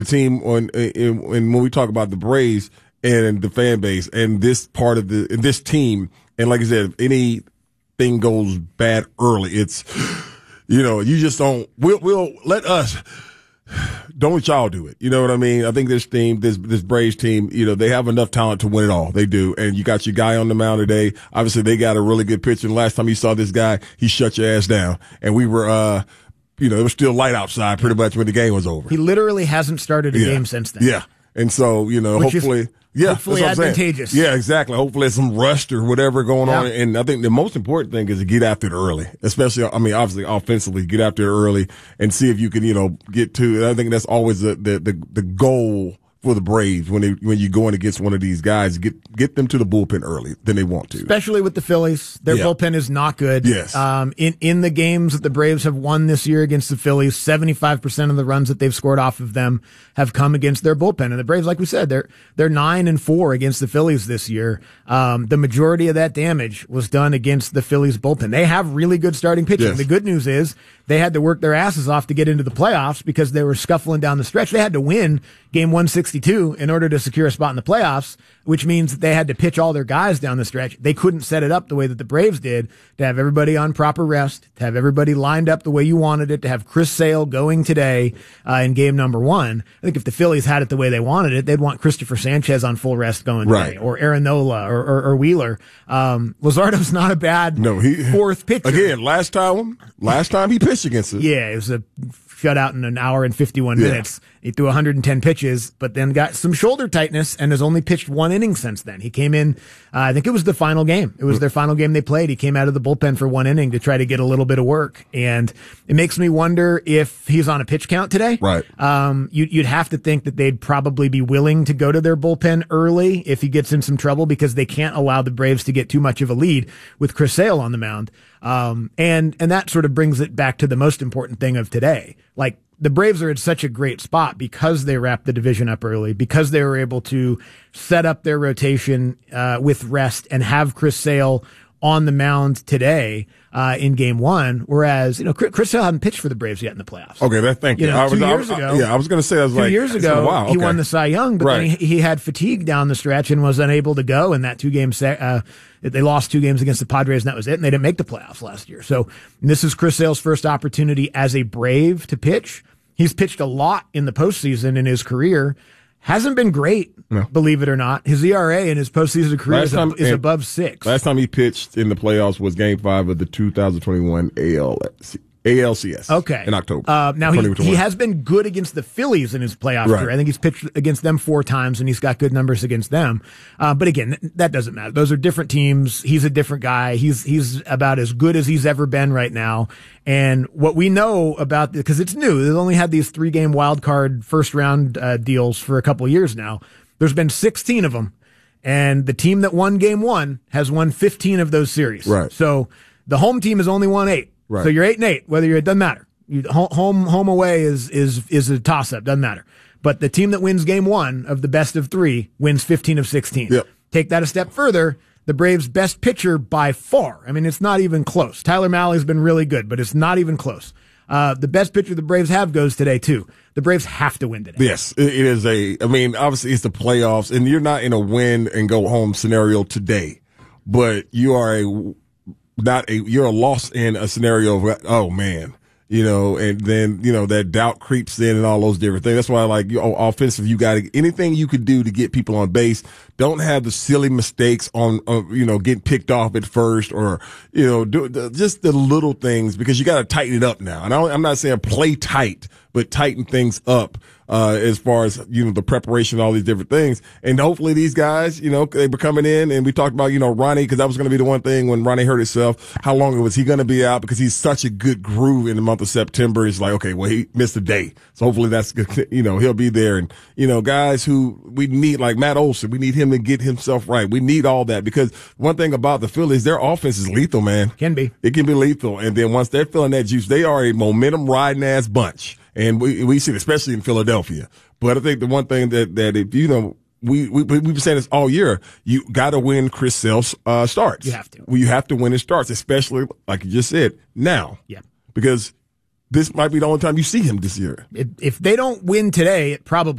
the team and when we talk about the Braves and the fan base and this part of this team, and like I said, if anything goes bad early, it's, you just don't, we'll let us, don't let y'all do it. You know what I mean? I think this Braves team, they have enough talent to win it all. They do. And you got your guy on the mound today. Obviously, they got a really good pitcher. And last time you saw this guy, he shut your ass down. And we were, it was still light outside pretty much when the game was over. He literally hasn't started a game since then. Yeah. And so, hopefully. Hopefully advantageous. Yeah, exactly. Hopefully there's some rust or whatever going on. And I think the most important thing is to get after it early, especially, obviously offensively, get after it early and see if you can, get to, I think that's always the goal for the Braves when you go in against one of these guys, get them to the bullpen early than they want to. Especially with the Phillies. Their bullpen is not good. Yes. In the games that the Braves have won this year against the Phillies, 75% of the runs that they've scored off of them have come against their bullpen. And the Braves, like we said, they're 9-4 against the Phillies this year. The majority of that damage was done against the Phillies bullpen. They have really good starting pitching. Yes. The good news is they had to work their asses off to get into the playoffs because they were scuffling down the stretch. They had to win game 162 in order to secure a spot in the playoffs, which means that they had to pitch all their guys down the stretch. They couldn't set it up the way that the Braves did, to have everybody on proper rest, to have everybody lined up the way you wanted it, to have Chris Sale going today in game number 1. I think if the Phillies had it the way they wanted it, they'd want Christopher Sanchez on full rest going today, or Aaron Nola or Wheeler. Luzardo's not a bad fourth pitcher. Again, last time he pitched against us. Yeah, it was a shutout in an hour and 51 minutes. He threw 110 pitches, but then got some shoulder tightness and has only pitched 1 inning since then. He came in, I think it was the final game. It was their final game they played. He came out of the bullpen for 1 inning to try to get a little bit of work. And it makes me wonder if he's on a pitch count today. Right. You'd have to think that they'd probably be willing to go to their bullpen early if he gets in some trouble, because they can't allow the Braves to get too much of a lead with Chris Sale on the mound. And that sort of brings it back to the most important thing of today. Like, the Braves are in such a great spot because they wrapped the division up early, because they were able to set up their rotation with rest and have Chris Sale on the mound today in game 1, whereas Chris Sale hadn't pitched for the Braves yet in the playoffs. Okay, thank you. 2 years ago, I was going to say, I was 2 years ago, he won the Cy Young, but then he had fatigue down the stretch and was unable to go in that 2-game set. They lost 2 games against the Padres, and that was it, and they didn't make the playoffs last year. So this is Chris Sale's first opportunity as a Brave to pitch. He's pitched a lot in the postseason in his career. Hasn't been great, believe it or not. His ERA in his postseason career is above 6. Last time he pitched in the playoffs was Game 5 of the 2021 ALCS. In October. Now he has been good against the Phillies in his playoff career. I think he's pitched against them 4 times, and he's got good numbers against them. But again, that doesn't matter. Those are different teams. He's a different guy. He's about as good as he's ever been right now. And what we know about, because it's new, they've only had these 3-game wild card first round deals for a couple years now. There's been 16 of them, and the team that won game 1 has won 15 of those series. Right. So the home team has only won 8. Right. So you're 8-8. It doesn't matter. Home away is a toss up. Doesn't matter. But the team that wins game 1 of the best of 3 wins 15 of 16. Yep. Take that a step further. The Braves' best pitcher by far. I mean, it's not even close. Tyler Mahle's been really good, but it's not even close. The best pitcher the Braves have goes today too. The Braves have to win today. Yes, it is obviously it's the playoffs, and you're not in a win and go home scenario today, but you are you're a loss in a scenario of, oh man, and then, that doubt creeps in and all those different things. That's why, offensive, you got anything you could do to get people on base. Don't have the silly mistakes on getting picked off at first, or, just the little things, because you got to tighten it up now. And I'm not saying play tight, but tighten things up. As far as, the preparation, all these different things. And hopefully these guys, they were coming in, and we talked about, Ronnie, because that was going to be the one thing when Ronnie hurt himself. How long was he going to be out? Because he's such a good groove in the month of September. It's like, okay, well, he missed a day. So hopefully that's good. He'll be there. And, guys who we need, like Matt Olson, we need him to get himself right. We need all that, because one thing about the Phillies, their offense is lethal, man. Can be. It can be lethal. And then once they're feeling that juice, they are a momentum riding ass bunch. And we see it, especially in Philadelphia. But I think the one thing that if we've been saying this all year, you got to win Chris Sale's starts. You have to. You have to win his starts, especially like you just said now. Yeah. Because this might be the only time you see him this year. If they don't win today, it probably